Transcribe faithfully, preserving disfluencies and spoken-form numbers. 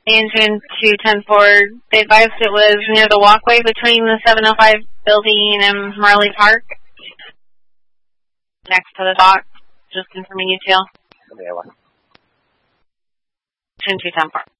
Engine two ten four, they advised it was near the walkway between the seven oh five building and Marley Park. Next to the dock. Just confirming you, Teal. Engine two ten four.